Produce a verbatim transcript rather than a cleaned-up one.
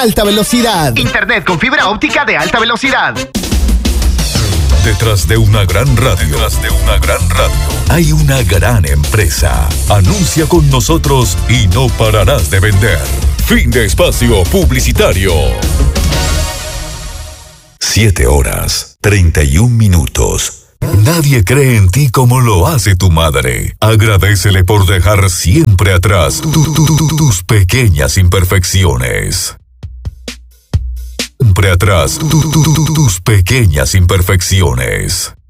alta velocidad. Internet con fibra óptica de alta velocidad. Detrás de una gran radio, detrás de una gran radio, hay una gran empresa. Anuncia con nosotros y no pararás de vender. Fin de espacio publicitario. Siete horas, treinta y un minutos. Nadie cree en ti como lo hace tu madre. Agradécele por dejar siempre atrás tu, tu, tu, tu, tus pequeñas imperfecciones. Siempre atrás tu, tu, tu, tus pequeñas imperfecciones.